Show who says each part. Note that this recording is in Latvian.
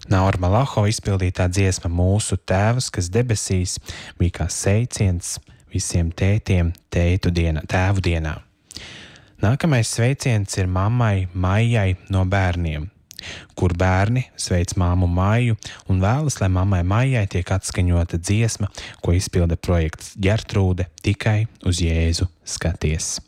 Speaker 1: Naurma Laho izpildītā dziesma Mūsu Tēvs, kas debesīs, bija kā sveiciens visiem tētiem tēvu dienā. Nākamais sveiciens ir mammai Maijai no bērniem, kur bērni sveic māmu Maiju un vēlas, lai mammai Maijai tiek atskaņota dziesma, ko izpilda projekts Ģertrūde Tikai uz Jēzu skaties.